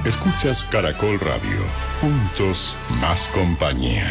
Escuchas Caracol Radio. Juntos, más compañía.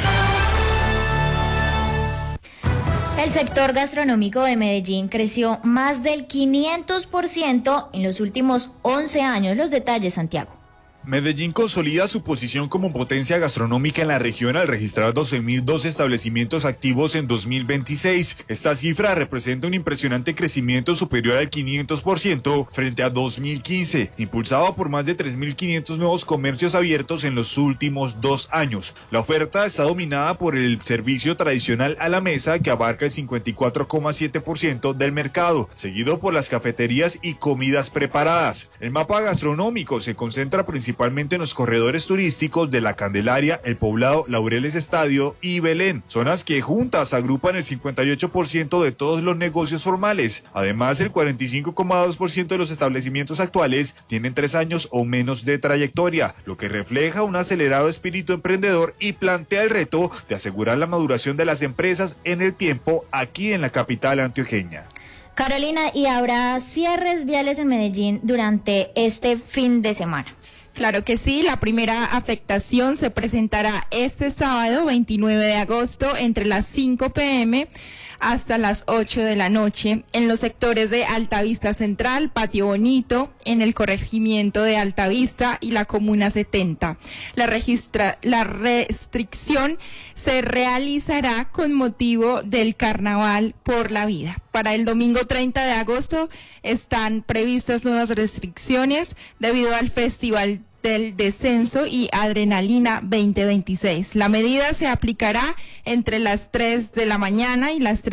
El sector gastronómico de Medellín creció más del 500% en los últimos 11 años. Los detalles, Santiago. Medellín consolida su posición como potencia gastronómica en la región al registrar 12.002 establecimientos activos en 2026. Esta cifra representa un impresionante crecimiento superior al 500% frente a 2015, impulsado por más de 3.500 nuevos comercios abiertos en los últimos 2 años. La oferta está dominada por el servicio tradicional a la mesa, que abarca el 54,7% del mercado, seguido por las cafeterías y comidas preparadas. El mapa gastronómico se concentra principalmente en los corredores turísticos de La Candelaria, El Poblado, Laureles Estadio y Belén, zonas que juntas agrupan el 58% de todos los negocios formales. Además, el 45,2% de los establecimientos actuales tienen 3 años o menos de trayectoria, lo que refleja un acelerado espíritu emprendedor y plantea el reto de asegurar la maduración de las empresas en el tiempo aquí en la capital antioqueña. Carolina, ¿y habrá cierres viales en Medellín durante este fin de semana? Claro que sí, la primera afectación se presentará este sábado 29 de agosto entre las 5 p.m. hasta las 8 de la noche en los sectores de Altavista Central, Patio Bonito, en el corregimiento de Altavista y la Comuna 70. La restricción se realizará con motivo del Carnaval por la Vida. Para el domingo 30 de agosto están previstas nuevas restricciones debido al Festival del Descenso y Adrenalina 2026. La medida se aplicará entre las 3 de la mañana y las 3